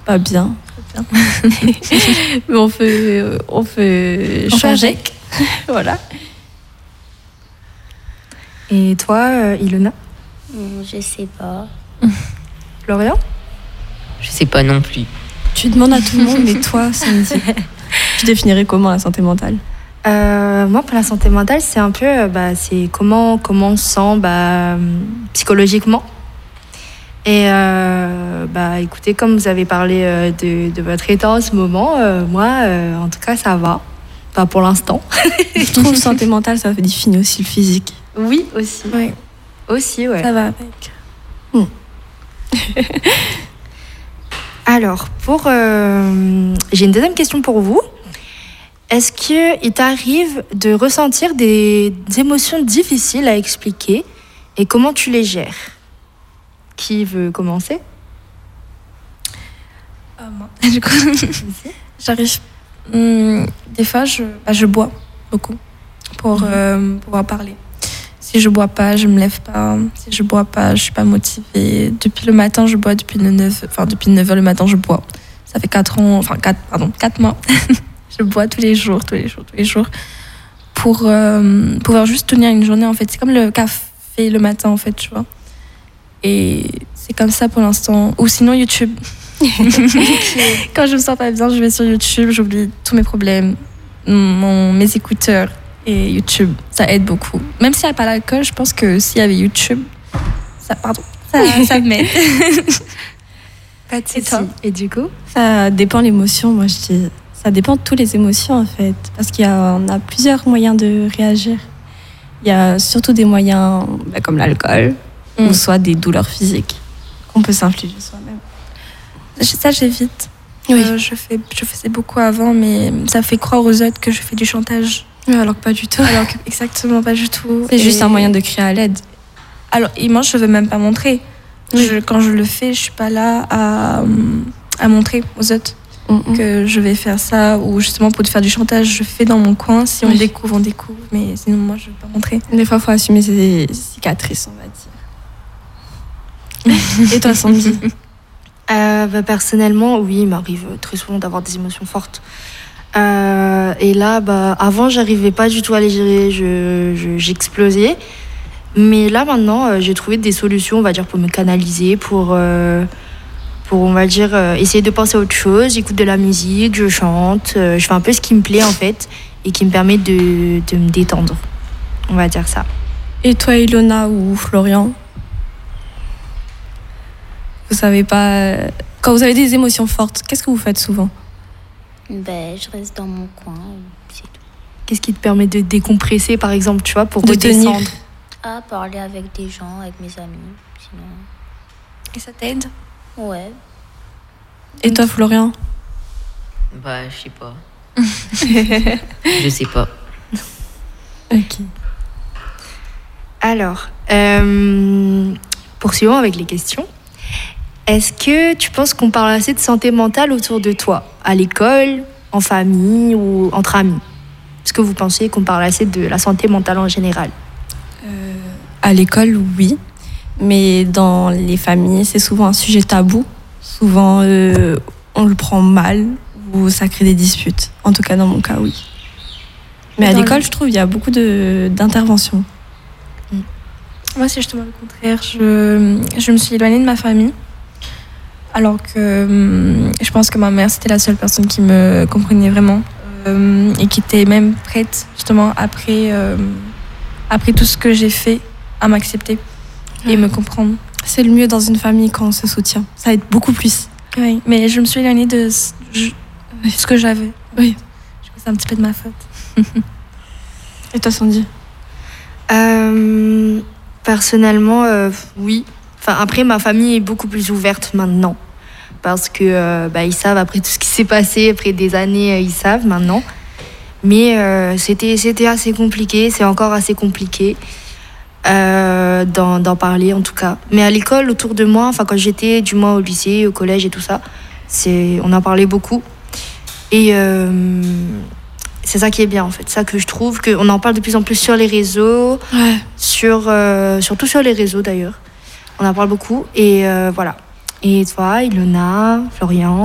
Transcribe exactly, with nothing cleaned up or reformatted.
Pas bien. Très bien. Mais on peut, on peut On changer. fait avec. Voilà. Et toi, euh, Ilona? Hum, Je sais pas. Florian? Je sais pas non plus. Tu demandes à tout le monde, mais toi, Sandy, tu définirais comment la santé mentale? Euh, moi, pour la santé mentale, c'est un peu, euh, bah, c'est comment, comment on se sent bah, euh, psychologiquement. Et euh, bah, écoutez, comme vous avez parlé euh, de, de votre état en ce moment, euh, moi, euh, en tout cas, ça va. Pas pour l'instant. Je trouve santé mentale, ça définit aussi le physique. Oui, aussi. Oui, Aussi, ouais. ça va avec. Alors, pour, euh, j'ai une deuxième question pour vous. Est-ce qu'il t'arrive de ressentir des, des émotions difficiles à expliquer et comment tu les gères? Qui veut commencer? Euh, moi. Du coup, j'arrive. hum, des fois, je, bah, je bois beaucoup pour euh, pouvoir parler. Si je bois pas, je me lève pas. Si je bois pas, je suis pas motivée. Depuis le matin, je bois depuis le neuf, enfin depuis neuf heures le matin, je bois. Ça fait quatre ans, enfin quatre, pardon, quatre mois. Je bois tous les jours, tous les jours, tous les jours pour euh, pouvoir juste tenir une journée en fait. C'est comme le café le matin en fait, tu vois. Et c'est comme ça pour l'instant. Ou sinon YouTube. Quand je me sens pas bien, je vais sur YouTube, j'oublie tous mes problèmes, mon, mes écouteurs et YouTube. Ça aide beaucoup. Même s'il n'y a pas l'alcool, je pense que s'il y avait YouTube, ça, pardon, ça, ça m'aide. Pas de Et toi? Et du coup? Ça dépend l'émotion, moi je dis. Ça dépend de toutes les émotions en fait. Parce qu'il y a, on a plusieurs moyens de réagir. Il y a surtout des moyens bah, comme l'alcool, Mm. ou soit des douleurs physiques qu'on peut s'infliger soi-même. Ça, j'évite. Oui. Euh, je, fais, je faisais beaucoup avant, mais ça fait croire aux autres que je fais du chantage. Alors que pas du tout. Alors que exactement pas du tout. C'est Et- juste un moyen de crier à l'aide. Alors, et moi, je veux même pas montrer. Oui. Je- quand je le fais, je suis pas là à, à montrer aux autres Mm-mm. que je vais faire ça, ou justement pour te faire du chantage, je fais dans mon coin. Si on Oui. découvre, on découvre, mais sinon, moi, je veux pas montrer. Des fois, il faut assumer ses cicatrices, on va dire. Et toi, Sandy? Euh, bah, personnellement, oui, il m'arrive très souvent d'avoir des émotions fortes. Euh, et là, bah, avant, j'arrivais pas du tout à les gérer, je, je- j'explosais. Mais là, maintenant, euh, j'ai trouvé des solutions, on va dire, pour me canaliser, pour, euh, pour on va dire, euh, essayer de penser à autre chose. J'écoute de la musique, je chante, euh, je fais un peu ce qui me plaît, en fait, et qui me permet de, de me détendre. On va dire ça. Et toi, Ilona ou Florian? Vous savez pas. euh, Quand vous avez des émotions fortes, qu'est-ce que vous faites souvent? Ben, je reste dans mon coin, c'est tout. Qu'est-ce qui te permet de décompresser, par exemple, tu vois, pour De tenir. redescendre? Ah, parler avec des gens, avec mes amis, sinon... Et ça t'aide? Ouais. Et toi, Florian? Bah, je sais pas. Je sais pas. Ok. Alors, euh, poursuivons avec les questions. Est-ce que tu penses qu'on parle assez de santé mentale autour de toi, à l'école, en famille ou entre amis? Est-ce que vous pensez qu'on parle assez de la santé mentale en général? À l'école, oui. Mais dans les familles, c'est souvent un sujet tabou. Souvent, euh, on le prend mal ou ça crée des disputes. En tout cas, dans mon cas, oui. Mais à Dans l'école, le- je trouve, il y a beaucoup de, d'interventions. Moi, c'est justement le contraire. Je, je me suis éloignée de ma famille. Alors que hum, je pense que ma mère, c'était la seule personne qui me comprenait vraiment. euh, et qui était même prête, justement, après, euh, après tout ce que j'ai fait, à m'accepter et me comprendre. C'est le mieux dans une famille quand on se soutient. Ça aide beaucoup plus. Oui, mais je me suis éloignée de ce, je- ce que j'avais. Oui. Je pense que c'est un petit peu de ma faute. Et toi, Sandy? Euh, personnellement, euh, oui. Enfin, après, ma famille est beaucoup plus ouverte maintenant. Parce que euh, bah, ils savent, après tout ce qui s'est passé, après des années, euh, ils savent maintenant. Mais euh, c'était, c'était assez compliqué, c'est encore assez compliqué euh, d'en, d'en parler en tout cas. Mais à l'école, autour de moi, enfin quand j'étais du moins au lycée, au collège et tout ça, c'est, on en parlait beaucoup. Et euh, c'est ça qui est bien en fait, ça que je trouve, qu'on en parle de plus en plus sur les réseaux, Ouais. sur, euh, surtout sur les réseaux d'ailleurs. On en parle beaucoup et euh, voilà. Et toi, Ilona, Florian?